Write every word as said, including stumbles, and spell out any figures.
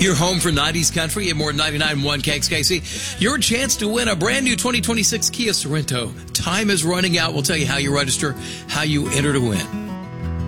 Your home for nineties country at more ninety-nine point one K X K C. Your chance to win a brand new twenty twenty-six Kia Sorento. Time is running out. We'll tell you how you register, how you enter to win.